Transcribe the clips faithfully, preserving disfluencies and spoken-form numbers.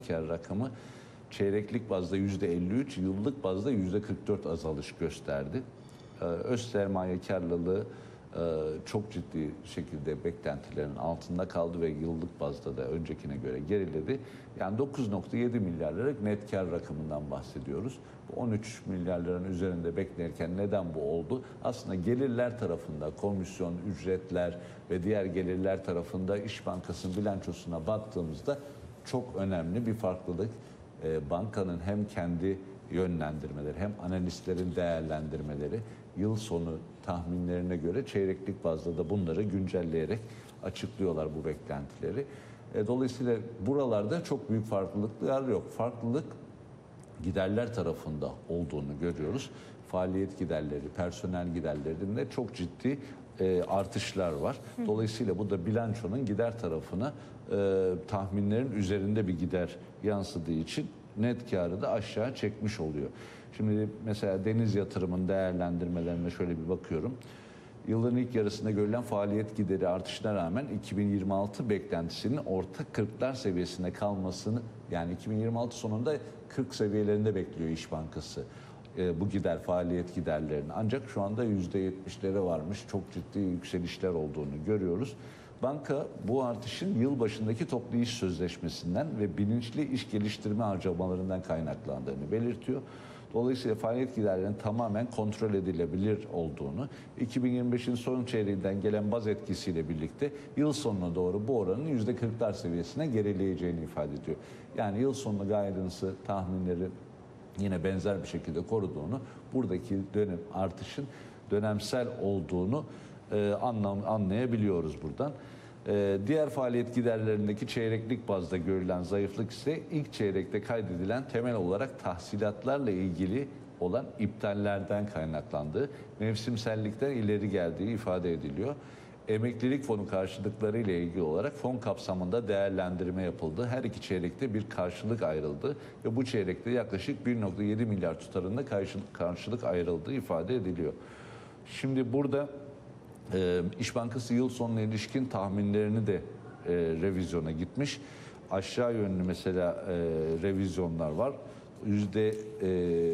kar rakamı çeyreklik bazda yüzde elli üç, yıllık bazda yüzde kırk dört azalış gösterdi. Öz sermaye karlılığı çok ciddi şekilde beklentilerin altında kaldı ve yıllık bazda da öncekine göre geriledi. Yani dokuz nokta yedi milyar liralık net kar rakamından bahsediyoruz. Bu on üç milyar liranın üzerinde beklenirken neden bu oldu? Aslında gelirler tarafında komisyon, ücretler ve diğer gelirler tarafında İş Bankası'nın bilançosuna baktığımızda çok önemli bir farklılık. Bankanın hem kendi yönlendirmeleri hem analistlerin değerlendirmeleri yıl sonu tahminlerine göre çeyreklik bazda da bunları güncelleyerek açıklıyorlar bu beklentileri. Dolayısıyla buralarda çok büyük farklılıklar yok. Farklılık giderler tarafında olduğunu görüyoruz. Faaliyet giderleri, personel giderlerinde çok ciddi e, artışlar var. Dolayısıyla bu da bilançonun gider tarafına e, tahminlerin üzerinde bir gider yansıdığı için net karı da aşağı çekmiş oluyor. Şimdi mesela deniz yatırımın değerlendirmelerine şöyle bir bakıyorum. Yılın ilk yarısında görülen faaliyet gideri artışına rağmen iki bin yirmi altı beklentisinin orta kırklar seviyesinde kalmasını, yani iki bin yirmi altı sonunda kırk seviyelerinde bekliyor İş Bankası e, bu gider faaliyet giderlerini. Ancak şu anda yüzde yetmişlere varmış, çok ciddi yükselişler olduğunu görüyoruz. Banka bu artışın yıl başındaki toplu iş sözleşmesinden ve bilinçli iş geliştirme harcamalarından kaynaklandığını belirtiyor. Dolayısıyla faaliyet giderlerinin tamamen kontrol edilebilir olduğunu, iki bin yirmi beşin son çeyreğinden gelen baz etkisiyle birlikte yıl sonuna doğru bu oranın yüzde kırklar seviyesine gerileyeceğini ifade ediyor. Yani yıl sonu guidance'ı, tahminleri yine benzer bir şekilde koruduğunu, buradaki dönem artışın dönemsel olduğunu e, anlam, anlayabiliyoruz buradan. Ee, diğer faaliyet giderlerindeki çeyreklik bazda görülen zayıflık ise ilk çeyrekte kaydedilen temel olarak tahsilatlarla ilgili olan iptallerden kaynaklandığı, mevsimsellikten ileri geldiği ifade ediliyor. Emeklilik fonu karşılıkları ile ilgili olarak fon kapsamında değerlendirme yapıldı. Her iki çeyrekte bir karşılık ayrıldı ve bu çeyrekte yaklaşık bir nokta yedi milyar tutarında karşılık, karşılık ayrıldığı ifade ediliyor. Şimdi burada Ee, İş Bankası yıl sonuna ilişkin tahminlerini de e, revizyona gitmiş. Aşağı yönlü mesela e, revizyonlar var. Yüzde e,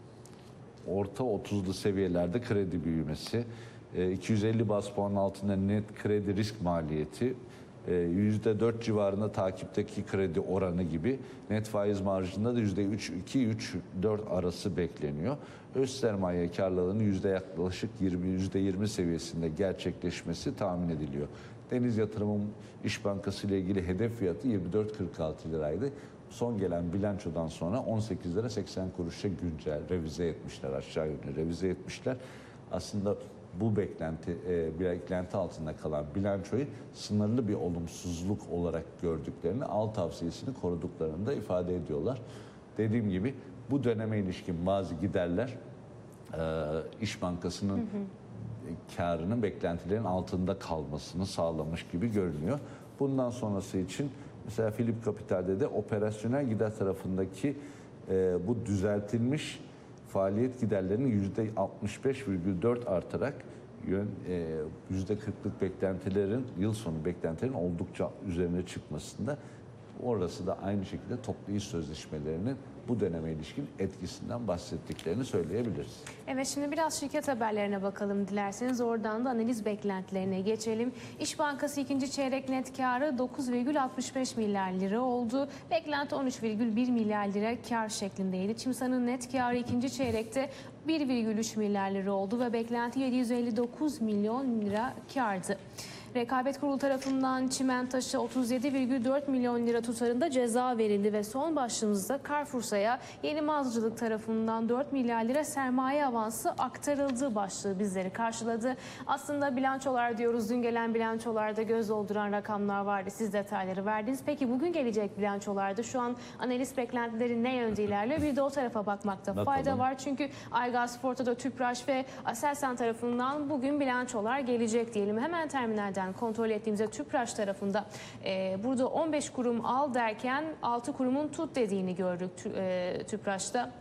orta otuzlu seviyelerde kredi büyümesi, e, iki yüz elli baz puan altında net kredi risk maliyeti, yüzde dört civarında takipteki kredi oranı gibi, net faiz marjında da yüzde üç iki üç dört arası bekleniyor. Öz sermaye karlılığının yüzde yaklaşık yirmi yüzde yirmi seviyesinde gerçekleşmesi tahmin ediliyor. Deniz Yatırım'ın İş Bankası ile ilgili hedef fiyatı yirmi dört kırk altı liraydı. Son gelen bilançodan sonra on sekiz lira seksen kuruşa güncel revize etmişler, aşağı yönlü revize etmişler. Aslında bu beklenti, e, beklenti altında kalan bilançoyu sınırlı bir olumsuzluk olarak gördüklerini, al tavsiyesini koruduklarını da ifade ediyorlar. Dediğim gibi bu döneme ilişkin bazı giderler e, İş Bankası'nın hı hı. karının beklentilerin altında kalmasını sağlamış gibi görünüyor. Bundan sonrası için mesela Philip Capital'de de operasyonel gider tarafındaki e, bu düzeltilmiş faaliyet giderlerinin yüzde altmış beş virgül dört artarak yüzde kırklık beklentilerin, yıl sonu beklentilerin oldukça üzerine çıkmasında, orası da aynı şekilde toplu iş sözleşmelerinin bu döneme ilişkin etkisinden bahsettiklerini söyleyebiliriz. Evet, şimdi biraz şirket haberlerine bakalım dilerseniz. Oradan da analiz beklentilerine geçelim. İş Bankası ikinci çeyrek net karı dokuz virgül altmış beş milyar lira oldu. Beklenti on üç virgül bir milyar lira kar şeklindeydi. Çimsa'nın net karı ikinci çeyrekte bir virgül üç milyar lira oldu ve beklenti yedi yüz elli dokuz milyon lira kardı. Rekabet Kurulu tarafından Çimentaş'a otuz yedi virgül dört milyon lira tutarında ceza verildi ve son başlığımızda Carrefour'ya yeni mağazacılık tarafından dört milyar lira sermaye avansı aktarıldığı başlığı bizleri karşıladı. Aslında bilançolar diyoruz, dün gelen bilançolarda göz dolduran rakamlar vardı, siz detayları verdiniz. Peki bugün gelecek bilançolarda şu an analiz beklentileri ne yönde ilerliyor? Bir de o tarafa bakmakta Bakalım. fayda var. Çünkü Aygaz, Forta'da, Tüpraş ve Aselsan tarafından bugün bilançolar gelecek diyelim. Hemen terminalden kontrol ettiğimizde Tüpraş tarafında e, burada on beş kurum al derken altı kurumun tut dediğini gördük e, Tüpraş'ta.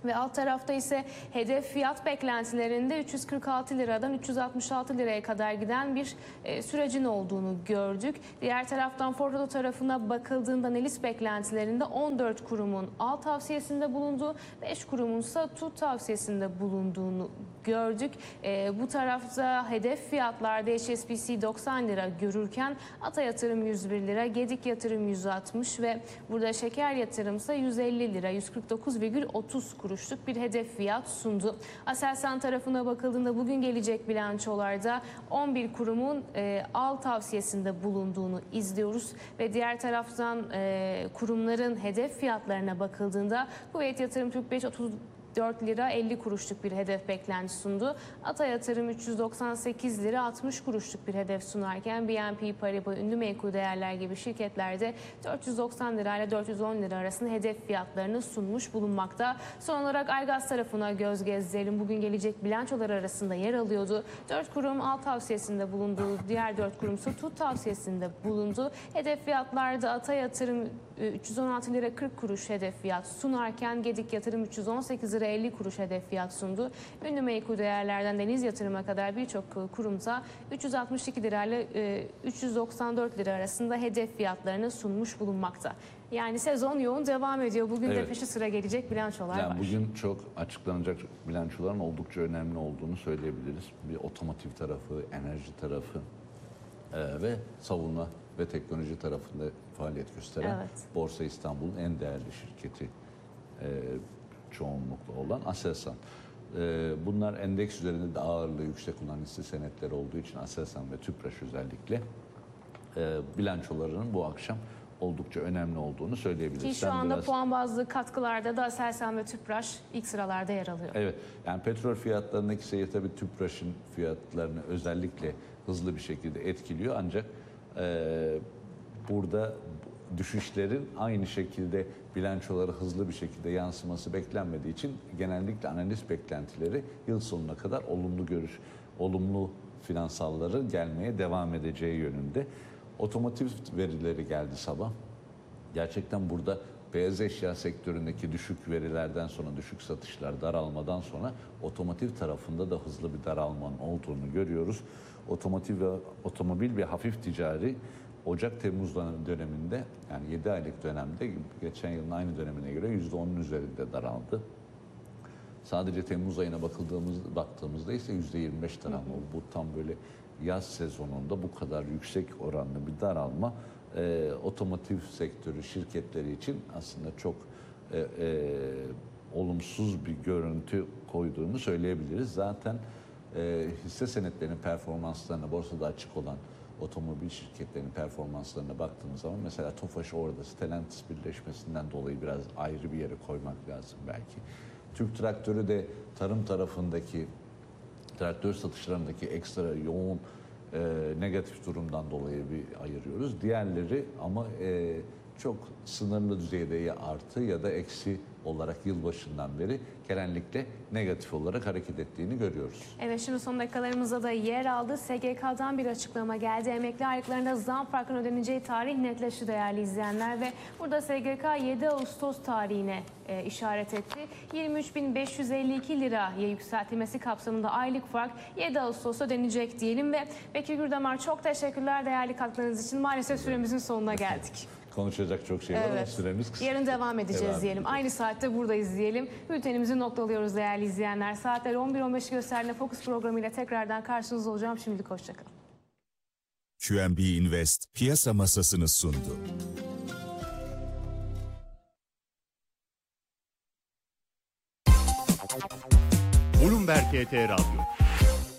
Ve alt tarafta ise hedef fiyat beklentilerinde üç yüz kırk altı liradan üç yüz altmış altı liraya kadar giden bir e, sürecin olduğunu gördük. Diğer taraftan Ford Oto tarafına bakıldığında analiz beklentilerinde on dört kurumun al tavsiyesinde bulunduğu, beş kurumun ise tut tavsiyesinde bulunduğunu gördük. E, bu tarafta hedef fiyatlarda H S B C doksan lira görürken Ata Yatırım yüz bir lira, Gedik Yatırım yüz altmış ve burada Şeker Yatırım ise yüz elli lira, yüz kırk dokuz virgül otuz kuruşluk bir hedef fiyat sundu. Aselsan tarafına bakıldığında bugün gelecek bilançolarda on bir kurumun e, al tavsiyesinde bulunduğunu izliyoruz ve diğer taraftan e, kurumların hedef fiyatlarına bakıldığında Kuveyt Yatırım Türk beş otuz dört lira elli kuruşluk bir hedef beklenti sundu. Ata Yatırım üç yüz doksan sekiz lira altmış kuruşluk bir hedef sunarken B N P Paribas ünlü menkul değerler gibi şirketlerde dört yüz doksan lira ile dört yüz on lira arasında hedef fiyatlarını sunmuş bulunmakta. Son olarak Aygaz tarafına göz gezdirelim. Bugün gelecek bilançolar arasında yer alıyordu. dört kurum al tavsiyesinde bulundu. Diğer dört kurum ise tut tavsiyesinde bulundu. Hedef fiyatlarda Ata Yatırım üç yüz on altı lira kırk kuruş hedef fiyat sunarken Gedik Yatırım üç yüz on sekiz lira elli kuruş hedef fiyat sundu. Ünlü menkul değerlerden Deniz Yatırım'a kadar birçok kurumsa üç yüz altmış iki lira ile üç yüz doksan dört lira arasında hedef fiyatlarını sunmuş bulunmakta. Yani sezon yoğun devam ediyor. Bugün Evet. de peşi sıra gelecek bilançolar yani var. Bugün çok açıklanacak bilançoların oldukça önemli olduğunu söyleyebiliriz. Bir otomotiv tarafı, enerji tarafı e, ve savunma ve teknoloji tarafında faaliyet gösteren Evet. Borsa İstanbul'un en değerli şirketi e, çoğunlukla olan Aselsan. E, bunlar endeks üzerinde de ağırlığı yüksek olan hisse senetleri olduğu için Aselsan ve Tüpraş özellikle e, bilançolarının bu akşam oldukça önemli olduğunu söyleyebiliriz. Ki şu Sen anda biraz... puan bazlı katkılarda da Aselsan ve Tüpraş ilk sıralarda yer alıyor. Evet, yani petrol fiyatlarındaki seyir tabii Tüpraş'ın fiyatlarını özellikle hızlı bir şekilde etkiliyor. Ancak e, burada düşüşlerin aynı şekilde bilançoları hızlı bir şekilde yansıması beklenmediği için genellikle analiz beklentileri yıl sonuna kadar olumlu görüş, olumlu finansalların gelmeye devam edeceği yönünde. Otomotiv verileri geldi sabah. Gerçekten burada beyaz eşya sektöründeki düşük verilerden sonra, düşük satışlar, daralmadan sonra otomotiv tarafında da hızlı bir daralmanın olduğunu görüyoruz. Otomotiv ve otomobil ve hafif ticari Ocak-Temmuz döneminde, yani yedi aylık dönemde geçen yılın aynı dönemine göre yüzde onun üzerinde daraldı. Sadece Temmuz ayına bakıldığımız, baktığımızda ise yüzde yirmi beş daralma. Bu tam böyle yaz sezonunda bu kadar yüksek oranlı bir daralma e, otomotiv sektörü şirketleri için aslında çok e, e, olumsuz bir görüntü koyduğunu söyleyebiliriz. Zaten e, hisse senetlerinin performanslarına, borsada açık olan otomobil şirketlerinin performanslarına baktığımız zaman mesela Tofaş orada Stellantis birleşmesinden dolayı biraz ayrı bir yere koymak lazım belki. Türk Traktörü de tarım tarafındaki traktör satışlarındaki ekstra yoğun e, negatif durumdan dolayı bir ayırıyoruz. Diğerleri ama e, çok sınırlı düzeyde ya artı ya da eksi olarak yılbaşından beri genellikle negatif olarak hareket ettiğini görüyoruz. Evet, şimdi son dakikalarımızda da yer aldı. S G K'dan bir açıklama geldi. Emekli aylıklarında zam farkının ödeneceği tarih netleşti değerli izleyenler ve burada S G K yedi Ağustos tarihine e, işaret etti. yirmi üç bin beş yüz elli iki liraya yükseltilmesi kapsamında aylık fark yedi Ağustos'ta ödenecek diyelim ve Bekir Gürdamar çok teşekkürler değerli katkılarınız için. Maalesef süremizin sonuna geldik. Konuşacak çok şey var evet. ama süremiz kısa. Yarın devam edeceğiz devam diyelim. edeceğiz. Aynı saatte buradayız diyelim. Bültenimizi noktalıyoruz değerli izleyenler. Saatler on bir on beş gösterdiğinde Fokus programıyla tekrardan karşınızda olacağım. Şimdilik hoşçakalın. Q N B Invest piyasa masasını sundu. Bloomberg T T Radyo,